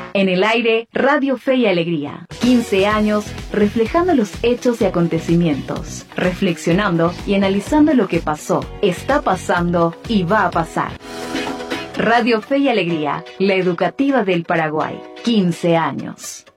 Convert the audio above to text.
En el aire, Radio Fe y Alegría. 15 años reflejando los hechos y acontecimientos, reflexionando y analizando lo que pasó, está pasando y va a pasar. Radio Fe y Alegría, la educativa del Paraguay. 15 años.